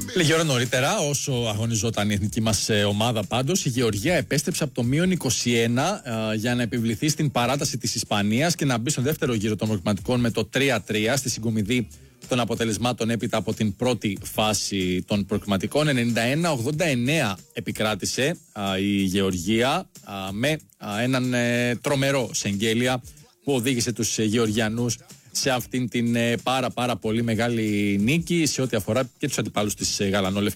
Λίγη ώρα νωρίτερα, όσο αγωνιζόταν η εθνική μας ομάδα, πάντως η Γεωργία επέστρεψε από το -21 για να επιβληθεί στην παράταση της Ισπανίας και να μπει στον δεύτερο γύρο των προκριματικών με το 3-3 στη συγκομιδή των αποτελεσμάτων έπειτα από την πρώτη φάση των προκριματικών. 91-89 επικράτησε η Γεωργία με έναν τρομερό Σεγγέλια που οδήγησε τους Γεωργιανούς σε αυτήν την πάρα πολύ μεγάλη νίκη σε ό,τι αφορά και τους αντιπάλους της γαλανόλευκης.